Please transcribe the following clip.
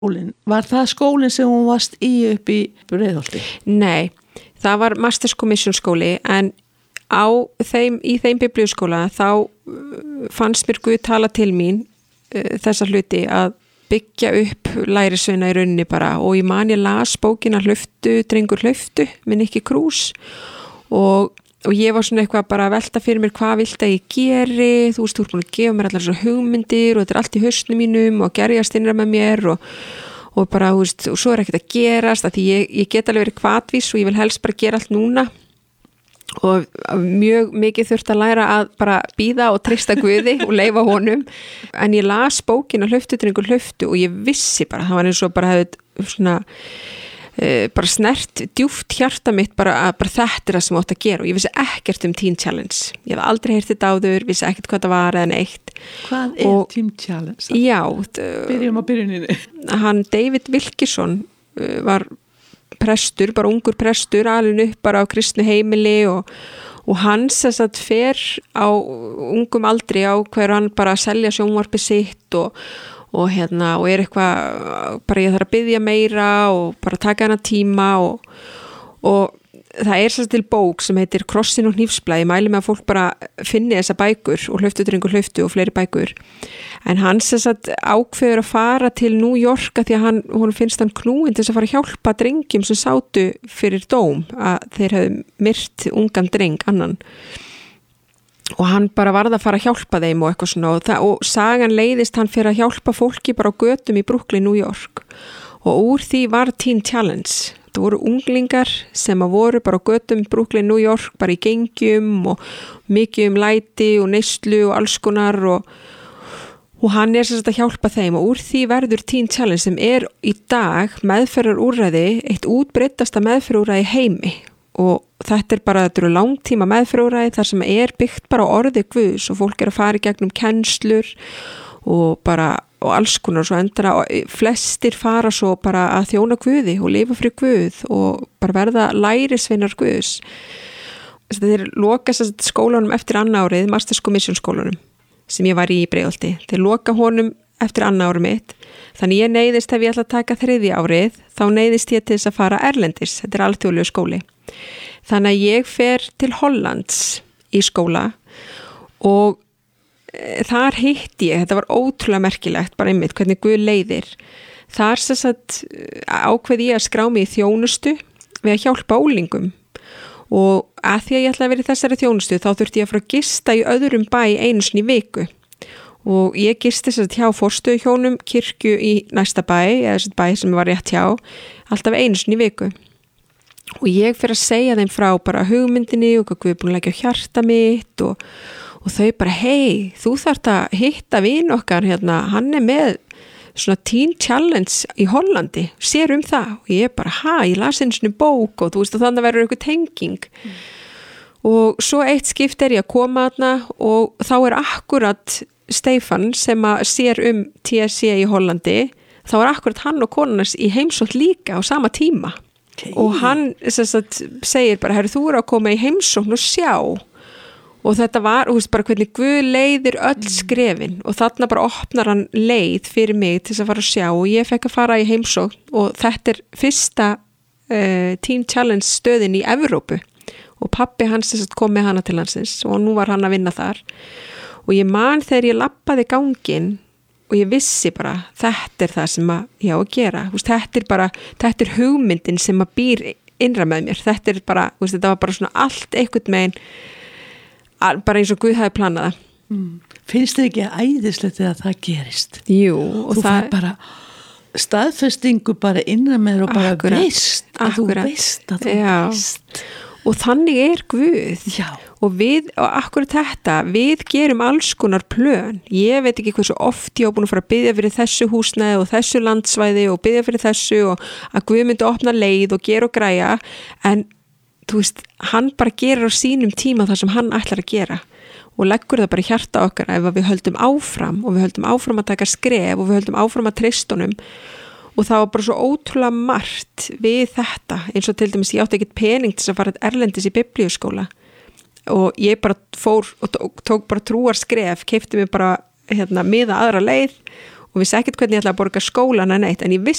skólinn. Var það skólinn sem hún varst í upp í Breiðholti? Nei, það var Masters Commission skóli en í þeim biblíuskóla þá fannst mér Guð tala til mín þessa hluti að byggja upp lærisveina í rauninni bara og ég man ég las bókina Drengur hlauptu með Nikki Krús og ég var svona eitthvað bara að velta fyrir mér hvað vilt að ég geri, þú ert búin að gefa mér allar svo hugmyndir og þetta er allt í hausnum mínum og gerjast innra með mér og bara, þú veist, og svo er ekkert að gerast að því ég get alveg verið hvatvís og ég vil helst bara gera allt núna og mjög mikið þurft að læra að bara bíða og treysta Guði og leyfa honum en ég las bókina Drengur hlauptu og ég vissi bara, það var eins og bara hefði svona bara snert djúpt hjarta mitt bara þetta er það sem átt að gera og ég vissi ekkert Teen Challenge ég hef aldrei heyrt þetta áður, vissi ekkert hvað það var eða neitt. Hvað er Teen Challenge? Já, byrjum á byrjuninni. Hann David Wilkerson var prestur, bara ungur prestur alveg upp bara á kristnu heimili og hann þess að fer á ungum aldri á hverju hann bara að selja sjónvarpið sitt og er eitthvað bara ég þarf að biðja meira og bara taka hana tíma og það er þess til bók sem heitir Krossin og hnífsblað, ég mæli með að fólk bara finni þessa bækur og Drengur hlauptu og fleiri bækur en hann þess að ákveður að fara til New York að því að hún finnst hann knúinn til þess að fara að hjálpa drengjum sem sátu fyrir dóm að þeir hefðu myrt ungan dreng annan og hann bara varð að fara að hjálpa þeim og eitthvað svona og sagan leiðist hann fyrir að hjálpa fólki bara á götum í Brooklyn, New York og úr því var Teen Challenge. Það voru unglingar sem að voru bara á götum Brooklyn, New York bara í gengjum og mikið læti og neyslu og alls konar og hann sem sagt að hjálpa þeim og úr því verður Teen Challenge sem er í dag meðferðarúrræði, eitt útbreiddasta meðferðarúrræði í heimi og þetta eru langtíma meðferðarúrræði þar sem er byggt bara á orði Guðs og fólk að fara í gegnum kennslur og alls konar svo endara og flestir fara svo bara að þjóna Guði og lifa fyrir Guð og bara verða lærisveinar Guðs. Þeir loka skólanum eftir annað árið, Masters Commission skólanum sem ég var í Breiðholti. Þeir loka honum eftir annað árið mitt. Þannig ég neyðist ef ég ætla að taka 3. árið, þá neyðist ég til þess að fara erlendis. Þetta er alþjóðlegur skóli. Þannig að ég fer til Hollands í skóla og þar hitti ég, þetta var ótrúlega merkilegt bara einmitt hvernig Guð leiðir. Þar ákveði ég að skrá mig í þjónustu við að hjálpa úlingum og að því að ég ætlaði að vera í þessari þjónustu þá þurfti ég að fara að gista í öðrum bæ einu sinni í viku og ég gisti hjá forstöðuhjónum kirkju í næsta bæ eða þessi bæ sem var rétt hjá alltaf einu sinni í viku og ég fyrir að segja þeim frá bara hugmyndinni og hvað Guð er búin að leggja á hjarta mitt og þau bara hei, þú þarft að hitta vin okkar hann er með svona Teen Challenge í Hollandi sér það og ég bara ég las einu sinni bók og þú veist og þannig verður eitthvað tenging og svo eitt skipt ég að koma þarna og þá er akkurat Stefán sem að sér TSC í Hollandi þá er akkurat hann og konarnas í heimsókn líka á sama tíma og hann segir bara þú eru að koma í heimsókn og sjá og þetta var, þú veist, bara hvernig Guð leiðir öll skrefin og þarna bara opnar hann leið fyrir mig til þess að fara að sjá og ég fekk að fara í heimsókn og þetta er fyrsta Teen Challenge stöðin í Evrópu og pappi hans kom með hana til landsins og nú var hann að vinna þar og ég man þegar ég labbaði ganginn og ég vissi bara þetta er það sem ég á að gera, þú veist, þetta er hugmyndin sem að býr innra með mér, þetta er bara, þú veist, þetta var bara svona allt einhvern megin bara eins og Guð hafi planað Finnst þið ekki æðislegt þegar það gerist? Jú, og þú fær bara staðfestingu bara innan með og bara veist að þú veist að þú veist og þannig er Guð og akkurat þetta við gerum alls konar plön ég veit ekki hversu oft ég á búin að fara að biðja fyrir þessu húsnæði og þessu landsvæði og biðja fyrir þessu og að Guð myndi opna leið og gera og græja en þú veist, hann bara gerir á sínum tíma það sem hann ætlar að gera og leggur það bara í hjarta okkar ef við höldum áfram og við höldum áfram að taka skref og við höldum áfram að treysta honum og það var bara svo ótrúlega margt við þetta eins og til dæmis ég átti ekkert pening til að fara erlendis í biblíuskóla og ég bara fór og tók bara trúar skref, keypti mig bara miða aðra leið og vissi ekkert hvernig ég ætla að borga skólana neitt, en ég vissi